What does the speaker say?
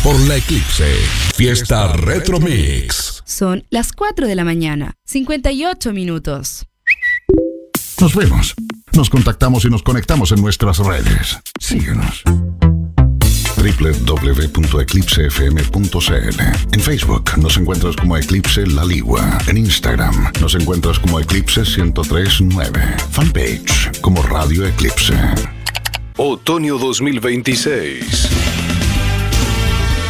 por la Eclipse. Fiesta Retro Mix. Son las 4 de la mañana, 58 minutos. Nos vemos, nos contactamos y nos conectamos en nuestras redes. Síguenos. www.eclipsefm.cl. En Facebook nos encuentras como Eclipse La Ligua. En Instagram nos encuentras como Eclipse 1039. Fanpage como Radio Eclipse. Otoño 2026.